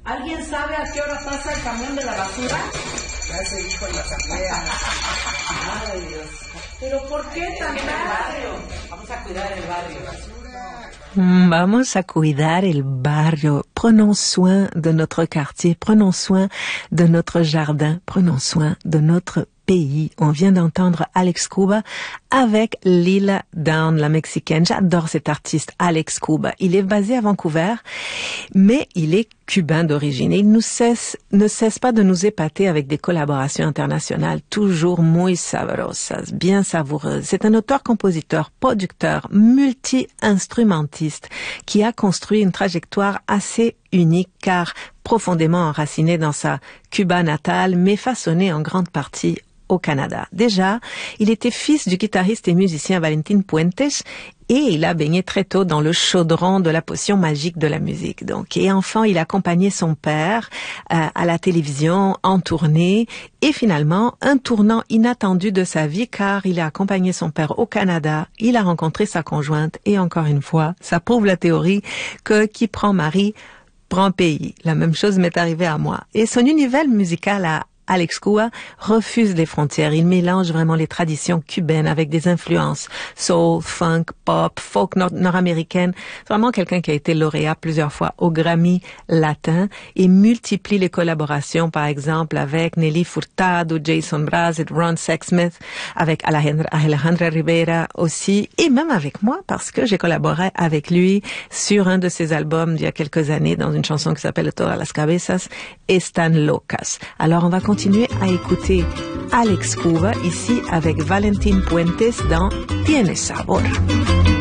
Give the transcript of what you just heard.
¿Alguien sabe a qué hora pasa el camión de la basura? Ya se dijo en la asamblea. Ay, Dios. ¿Pero por qué tan tarde? Vamos a cuidar el barrio. Vamos a cuidar el barrio. Prenons soin de notre quartier, prenons soin de notre jardin, prenons soin de notre pays. On vient d'entendre Alex Cuba avec Lila Downs, la mexicaine. J'adore cet artiste, Alex Cuba. Il est basé à Vancouver, mais il est cubain d'origine. Et il ne cesse pas de nous épater avec des collaborations internationales toujours muy sabrosas, bien savoureuses. C'est un auteur, compositeur, producteur, multi-instrumentiste qui a construit une trajectoire assez unique car profondément enraciné dans sa Cuba natale, mais façonné en grande partie au Canada. Déjà, il était fils du guitariste et musicien Valentin Puentes et il a baigné très tôt dans le chaudron de la potion magique de la musique. Donc, et enfant, il a accompagné son père à la télévision, en tournée, et finalement, un tournant inattendu de sa vie car il a accompagné son père au Canada, il a rencontré sa conjointe et encore une fois, ça prouve la théorie que qui prend mari prend pays. La même chose m'est arrivée à moi. Et son univers musical à Alex Cuba refuse les frontières. Il mélange vraiment les traditions cubaines avec des influences soul, funk, pop, folk nord-américaine. C'est vraiment quelqu'un qui a été lauréat plusieurs fois au Grammy latin et multiplie les collaborations, par exemple, avec Nelly Furtado, Jason Mraz et Ron Sexsmith, avec Alejandra Rivera aussi, et même avec moi, parce que j'ai collaboré avec lui sur un de ses albums d'il y a quelques années dans une chanson qui s'appelle Todas las cabezas están locas. Alors, on va continuer à écouter Alex Cuba ici avec Valentin Puentes dans Tiene Sabor.